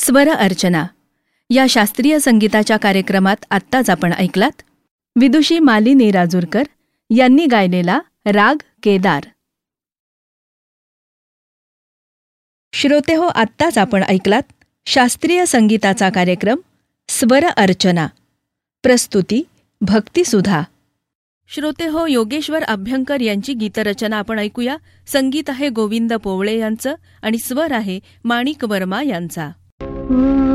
स्वर अर्चना या शास्त्रीय संगीताच्या कार्यक्रमात आत्ताच आपण ऐकलात विदुषी मालिनी राजूरकर यांनी गायलेला राग केदार. श्रोतेहो, आत्ताच आपण ऐकलात शास्त्रीय संगीताचा कार्यक्रम स्वर अर्चना. प्रस्तुती भक्तिसुधा. श्रोतेहो, योगेश्वर अभ्यंकर यांची गीतरचना आपण ऐकूया. संगीत आहे गोविंद पोवळे यांचं आणि स्वर आहे माणिक वर्मा यांचा.